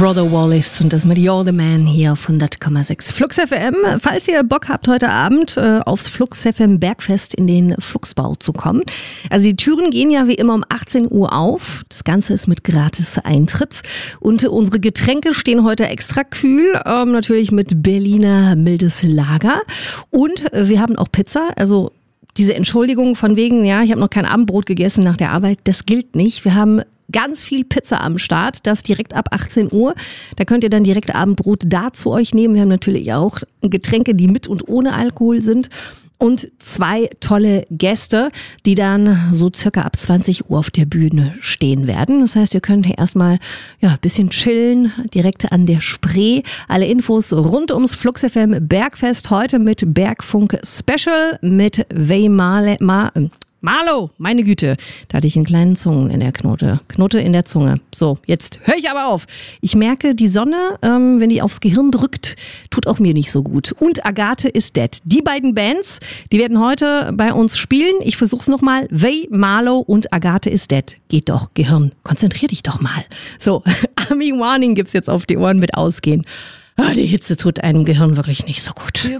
Brother Wallace und das mit You're the Man hier auf 100,6 Flux FM. Falls ihr Bock habt, heute Abend aufs Flux FM Bergfest in den Fluxbau zu kommen. Also die Türen gehen ja wie immer um 18 Uhr auf. Das Ganze ist mit gratis Eintritt. Und unsere Getränke stehen heute extra kühl. Natürlich mit Berliner mildes Lager. Und wir haben auch Pizza, also diese Entschuldigung von wegen, ja, ich habe noch kein Abendbrot gegessen nach der Arbeit, das gilt nicht. Wir haben ganz viel Pizza am Start, das direkt ab 18 Uhr. Da könnt ihr dann direkt Abendbrot da zu euch nehmen. Wir haben natürlich auch Getränke, die mit und ohne Alkohol sind. Und 2 tolle Gäste, die dann so circa ab 20 Uhr auf der Bühne stehen werden. Das heißt, ihr könnt hier erstmal ein bisschen chillen, direkt an der Spree. Alle Infos rund ums Flux FM Bergfest heute mit Bergfunk Special mit Marlo, meine Güte, da hatte ich einen kleinen Zungen in der Knote in der Zunge. So, jetzt höre ich aber auf. Ich merke, die Sonne, wenn die aufs Gehirn drückt, tut auch mir nicht so gut. Und Agathe is Dead. Die beiden Bands, die werden heute bei uns spielen. Ich versuch's nochmal. Way, Marlo und Agathe is Dead. Geht doch, Gehirn, konzentrier dich doch mal. So, Army Warning gibt's jetzt auf die Ohren mit Ausgehen. Die Hitze tut einem Gehirn wirklich nicht so gut.